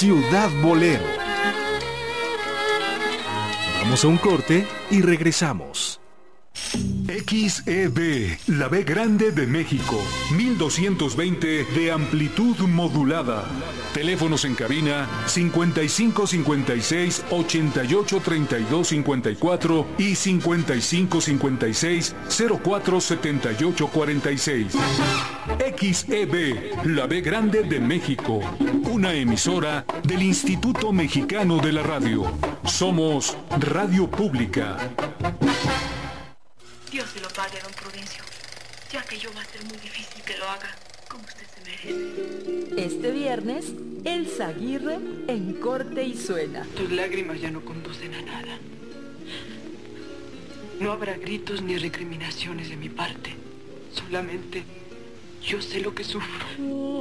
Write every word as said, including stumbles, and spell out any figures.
Ciudad Bolero. Vamos a un corte y regresamos. X E B, la B grande de México, mil doscientos veinte de amplitud modulada. Teléfonos en cabina cincuenta y cinco cincuenta y seis ochenta y ocho treinta y dos cincuenta y cuatro y cincuenta y cinco cincuenta y seis cero cuatro setenta y ocho cuarenta y seis. X E B, la B grande de México, una emisora del Instituto Mexicano de la Radio. Somos Radio Pública. Dios se lo pague, don Prudencio, ya que yo va a ser muy difícil que lo haga como usted se merece. Este viernes, Elsa Aguirre en Corte y Suena. Tus lágrimas ya no conducen a nada. No habrá gritos ni recriminaciones de mi parte. Solamente yo sé lo que sufro.